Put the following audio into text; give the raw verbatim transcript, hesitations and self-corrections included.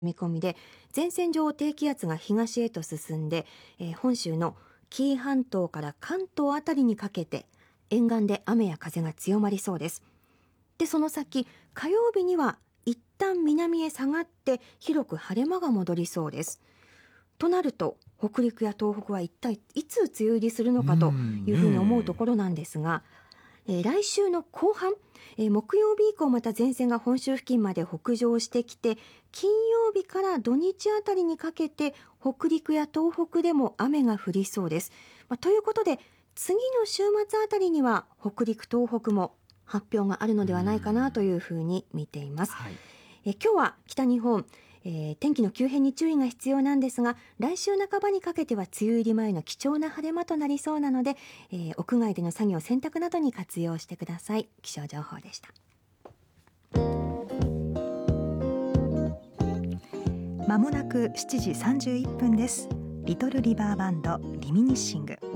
見込みで、前線上低気圧が東へと進んで、えー本州の紀伊半島から関東あたりにかけて沿岸で雨や風が強まりそうです。で、その先火曜日には一旦南へ下がって広く晴れ間が戻りそうです。となると北陸や東北は一体いつ梅雨入りするのかというふうに思うところなんですが、えー来週の後半、えー木曜日以降また前線が本州付近まで北上してきて、金曜日から土日あたりにかけて北陸や東北でも雨が降りそうです。まあ、ということで次の週末あたりには北陸東北も発表があるのではないかなというふうに見ています。 はい、 え今日は北日本、えー天気の急変に注意が必要なんですが、来週半ばにかけては梅雨入り前の貴重な晴れ間となりそうなので、えー屋外での作業洗濯などに活用してください。気象情報でした。 まもなくしちじさんじゅういっぷんです。リトルリバーバンドリミニッシング。